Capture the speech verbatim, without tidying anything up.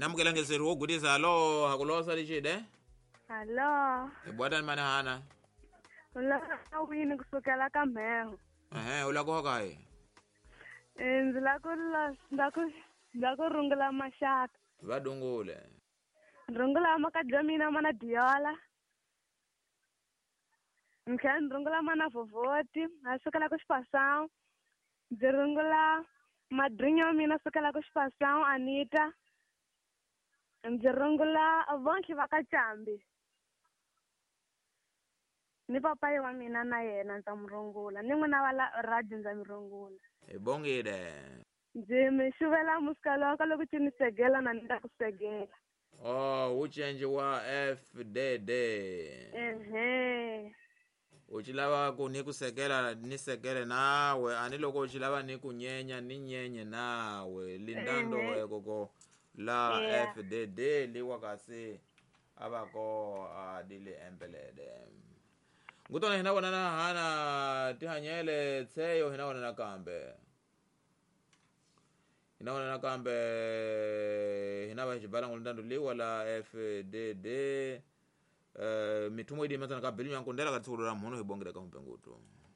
Namukela ngeseri wogudisa alo hakulosa lishide. Hello. Ebwata mana hana. Ula wini kusukela ka Mheho. Eh ula ko kai. Ndzi la ku la ndaku ndaku rungula mashaka. Vadungule. Rungula makadya mina mana diola. Nkhen rungula mana vovoti, asukela ku xipasão. Ndzi rungula madrinyo mina sukela ku xipasão Anita. Ndzi rungula vonke va ka Cambi. Ni papa wa mina na yena ndza murungula ni n'wina wa la radio ndza mirungula. Ebongile. Ndzi mi xuvela musikaloko loko tinisegela na nda kusegela. Oh uchenje wa F D D. Ehe. Uchilava ku ni kusekela ni sekele nawe ani loko uchilava ni kunyenya ni nyenye nawe lindando ekoko la Yeah. F D D liwa kasi abako adile empelede. Ngutona hina wana na hana tihanyele tseyo hina wana na kambe. Hina wana na kambe hina ba hijibala ngulindando liwa la F D D. Uh, mitumo idi matana ka beli yankondela ka tsolo la mono hebongela ka mpenguto.